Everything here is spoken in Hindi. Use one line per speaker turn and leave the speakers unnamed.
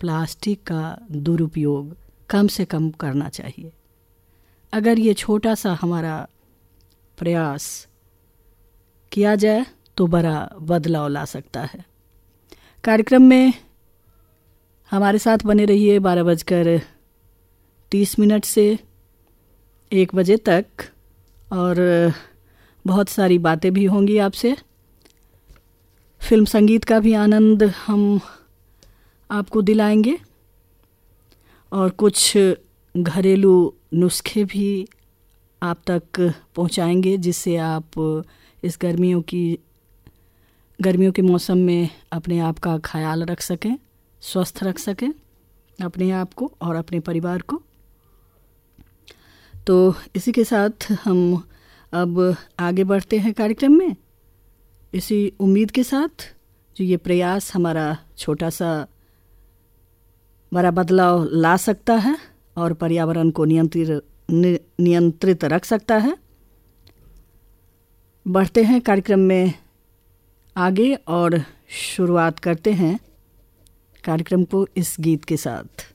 प्लास्टिक का दुरुपयोग कम से कम करना चाहिए। अगर ये छोटा सा हमारा प्रयास किया जाए तो बड़ा बदलाव ला सकता है। कार्यक्रम में हमारे साथ बने रहिए 12:30 से 1 बजे तक, और बहुत सारी बातें भी होंगी आपसे। फिल्म संगीत का भी आनंद हम आपको दिलाएंगे और कुछ घरेलू नुस्खे भी आप तक पहुंचाएंगे, जिससे आप इस गर्मियों के मौसम में अपने आप का ख्याल रख सकें, स्वस्थ रख सकें अपने आप को और अपने परिवार को। तो इसी के साथ हम अब आगे बढ़ते हैं कार्यक्रम में, इसी उम्मीद के साथ जो ये प्रयास हमारा छोटा सा बड़ा बदलाव ला सकता है और पर्यावरण को नियंत्रित रख सकता है। बढ़ते हैं कार्यक्रम में आगे और शुरुआत करते हैं कार्यक्रम को इस गीत के साथ।